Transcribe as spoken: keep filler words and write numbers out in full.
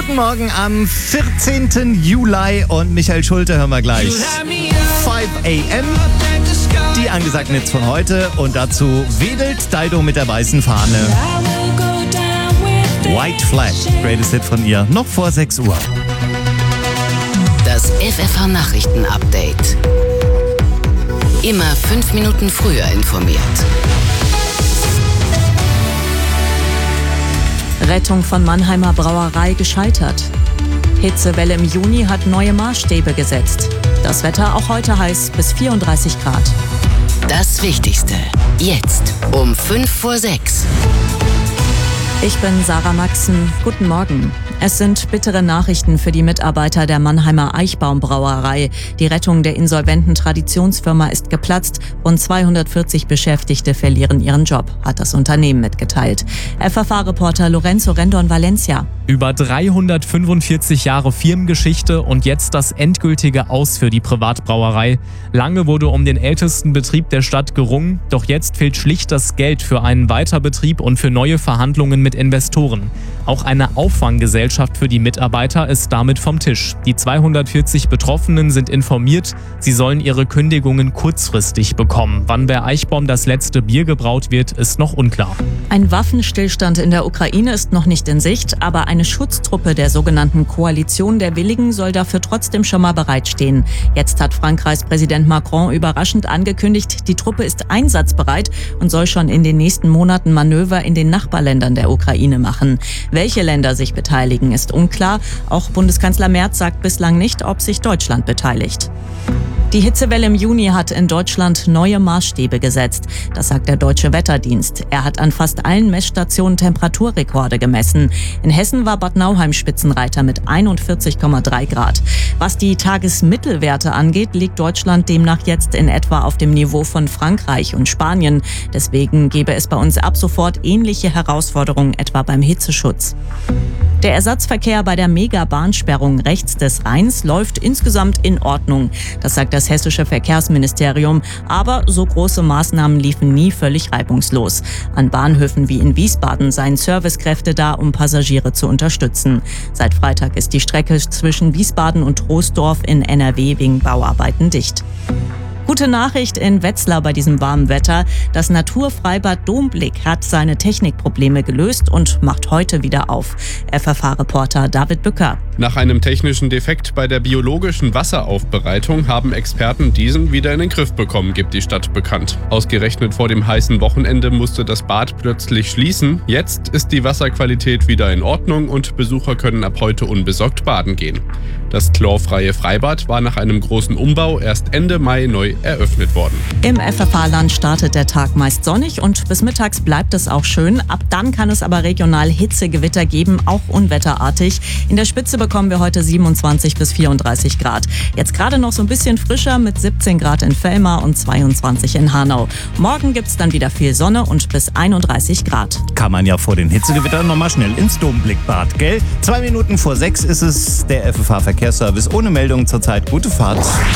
Guten Morgen am vierzehnten Juli und Michael Schulte hören wir gleich. fünf a m die angesagten Hits von heute und dazu wedelt Dido mit der weißen Fahne. White Flag, greatest Hit von ihr, noch vor sechs Uhr. Das F F H-Nachrichten-Update. Immer fünf Minuten früher informiert. Rettung von Mannheimer Brauerei gescheitert. Hitzewelle im Juni hat neue Maßstäbe gesetzt. Das Wetter auch heute heiß bis vierunddreißig Grad. Das Wichtigste jetzt um fünf vor sechs. Ich bin Sarah Maxen. Guten Morgen. Es sind bittere Nachrichten für die Mitarbeiter der Mannheimer Eichbaum Brauerei. Die Rettung der insolventen Traditionsfirma ist geplatzt. Rund zweihundertvierzig Beschäftigte verlieren ihren Job, hat das Unternehmen mitgeteilt. F F H-Reporter Lorenzo Rendon Valencia. Über dreihundertfünfundvierzig Jahre Firmengeschichte und jetzt das endgültige Aus für die Privatbrauerei. Lange wurde um den ältesten Betrieb der Stadt gerungen, doch jetzt fehlt schlicht das Geld für einen Weiterbetrieb und für neue Verhandlungen mit Investoren. Auch eine Auffanggesellschaft für die Mitarbeiter ist damit vom Tisch. Die zweihundertvierzig Betroffenen sind informiert, sie sollen ihre Kündigungen kurzfristig bekommen. Wann bei Eichbaum das letzte Bier gebraut wird, ist noch unklar. Ein Waffenstillstand in der Ukraine ist noch nicht in Sicht, aber eine Schutztruppe der sogenannten Koalition der Willigen soll dafür trotzdem schon mal bereitstehen. Jetzt hat Frankreichs Präsident Macron überraschend angekündigt, die Truppe ist einsatzbereit und soll schon in den nächsten Monaten Manöver in den Nachbarländern der Ukraine machen. Welche Länder sich beteiligen, ist unklar. Auch Bundeskanzler Merz sagt bislang nicht, ob sich Deutschland beteiligt. Die Hitzewelle im Juni hat in Deutschland neue Maßstäbe gesetzt. Das sagt der Deutsche Wetterdienst. Er hat an fast allen Messstationen Temperaturrekorde gemessen. In Hessen war Bad Nauheim Spitzenreiter mit einundvierzig Komma drei Grad. Was die Tagesmittelwerte angeht, liegt Deutschland demnach jetzt in etwa auf dem Niveau von Frankreich und Spanien. Deswegen gäbe es bei uns ab sofort ähnliche Herausforderungen, etwa beim Hitzeschutz. Der Ersatzverkehr bei der Mega-Bahnsperrung rechts des Rheins läuft insgesamt in Ordnung. Das sagt das hessische Verkehrsministerium. Aber so große Maßnahmen liefen nie völlig reibungslos. An Bahnhöfen wie in Wiesbaden seien Servicekräfte da, um Passagiere zu unterstützen. Seit Freitag ist die Strecke zwischen Wiesbaden und Troisdorf in N R W wegen Bauarbeiten dicht. Gute Nachricht in Wetzlar bei diesem warmen Wetter. Das Naturfreibad Domblick hat seine Technikprobleme gelöst und macht heute wieder auf. F F H-Reporter David Bücker. Nach einem technischen Defekt bei der biologischen Wasseraufbereitung haben Experten diesen wieder in den Griff bekommen, gibt die Stadt bekannt. Ausgerechnet vor dem heißen Wochenende musste das Bad plötzlich schließen. Jetzt ist die Wasserqualität wieder in Ordnung und Besucher können ab heute unbesorgt baden gehen. Das chlorfreie Freibad war nach einem großen Umbau erst Ende Mai neu eröffnet worden. Im F F H-Land startet der Tag meist sonnig und bis mittags bleibt es auch schön. Ab dann kann es aber regional Hitzegewitter geben, auch unwetterartig. In der Spitze bekommen wir heute siebenundzwanzig bis vierunddreißig Grad. Jetzt gerade noch so ein bisschen frischer mit siebzehn Grad in Vellmar und zweiundzwanzig in Hanau. Morgen gibt es dann wieder viel Sonne und bis einunddreißig Grad. Kann man ja vor den Hitzegewittern nochmal schnell ins Domblickbad, gell? Zwei Minuten vor sechs ist es, der F F H-Verkehrsservice ohne Meldung zurzeit. Gute Fahrt.